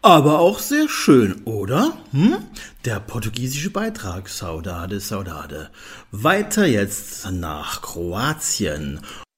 Aber auch sehr schön, oder? Der portugiesische Beitrag, Saudade, Saudade. Weiter jetzt nach Kroatien.